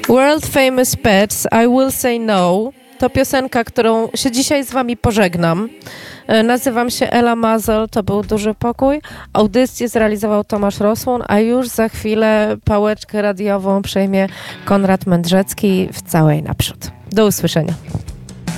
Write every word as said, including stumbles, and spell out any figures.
World Famous Pets, I Will Say No. To piosenka, którą się dzisiaj z wami pożegnam. Nazywam się Ela Mazel, to był Duży Pokój. Audycję zrealizował Tomasz Rosłon, a już za chwilę pałeczkę radiową przejmie Konrad Mędrzecki w całej naprzód. Do usłyszenia.